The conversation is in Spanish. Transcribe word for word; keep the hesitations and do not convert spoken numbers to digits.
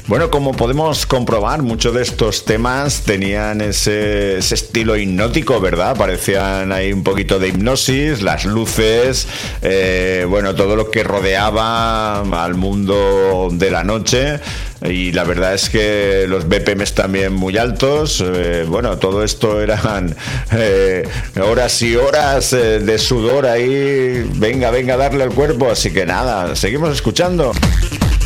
Bueno, como podemos comprobar, muchos de estos temas tenían ese, ese estilo hipnótico, ¿verdad? Parecían ahí un poquito de hipnosis, las luces, eh, bueno, todo lo que rodeaba al mundo de la noche. Y la verdad es que los B P Ms también muy altos. Eh, bueno, todo esto eran eh, horas y horas eh, de sudor ahí. Venga, venga, darle al cuerpo. Así que nada, seguimos escuchando.